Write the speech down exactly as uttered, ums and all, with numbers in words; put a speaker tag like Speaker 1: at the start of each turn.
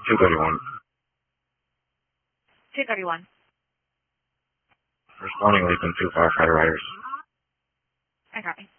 Speaker 1: two thirty-one.
Speaker 2: two thirty-one.
Speaker 1: Responding Lincoln two firefighter riders.
Speaker 2: I copy.